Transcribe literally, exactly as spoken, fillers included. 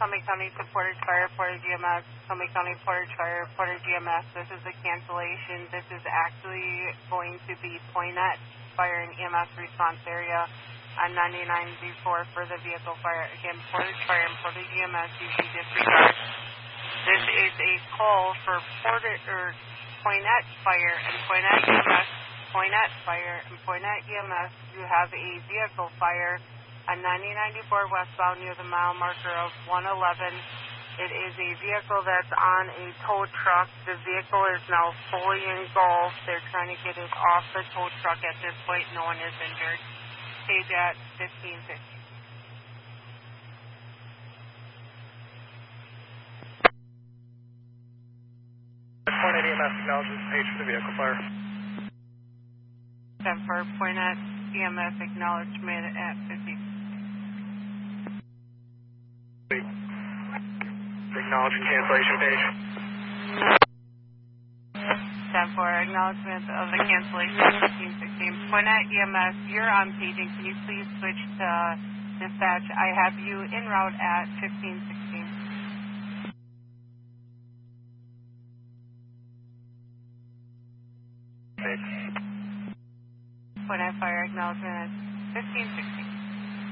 Summit County to Portage Fire, Portage E M S, Summit County, Portage Fire, Portage E M S. This is a cancellation. This is actually going to be Poinette Fire and E M S response area on ninety-nine Z four for the vehicle fire. Again, Portage Fire and Portage E M S, you can disregard. This is a call for Portage or Poinette Fire and Poinette E M S, Poinette Fire and Poinette E M S. You have a vehicle fire on ninety ninety-four westbound near the mile marker of one eleven. It is a vehicle that's on a tow truck. The vehicle is now fully engulfed. They're trying to get it off the tow truck at this point. No one is injured. Page at fifteen fifty. Poinette E M S acknowledges page for the vehicle fire. ten for Poinette E M S acknowledgement at fifty. Acknowledge cancellation page. ten for acknowledgement of the cancellation at fifteen sixteen. Poinette E M S, you're on paging. Can you please switch to dispatch? I have you en route at fifteen sixteen. Poinette Fire acknowledgement at fifteen sixteen.